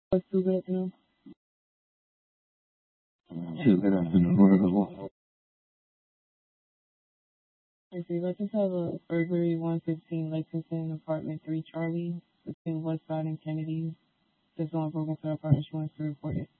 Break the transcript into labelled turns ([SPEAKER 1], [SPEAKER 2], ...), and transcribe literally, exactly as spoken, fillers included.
[SPEAKER 1] What's too good to know?
[SPEAKER 2] Two good afternoon.
[SPEAKER 1] I see. Let's just have a burglary one fifteen Lexington, apartment three Charlie, between Westside and Kennedy. There's no one broken to the apartment. She wants to report it.